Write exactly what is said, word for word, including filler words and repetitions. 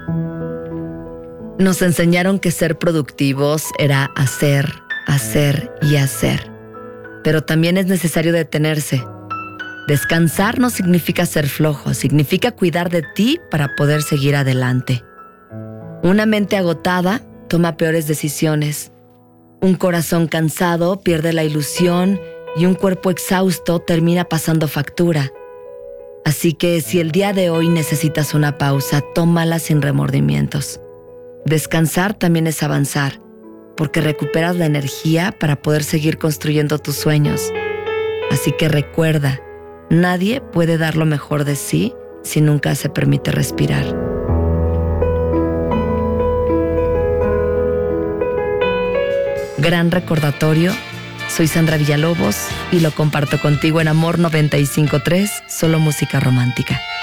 Nos enseñaron que ser productivos era hacer, hacer y hacer. Pero también es necesario detenerse. Descansar no significa ser flojo, significa cuidar de ti para poder seguir adelante. Una mente agotada toma peores decisiones. Un corazón cansado pierde la ilusión y un cuerpo exhausto termina pasando factura. Así que si el día de hoy necesitas una pausa, tómala sin remordimientos. Descansar también es avanzar, porque recuperas la energía para poder seguir construyendo tus sueños. Así que recuerda, nadie puede dar lo mejor de sí si nunca se permite respirar. Gran recordatorio, soy Sandra Villalobos y lo comparto contigo en Amor noventa y cinco punto tres, solo música romántica.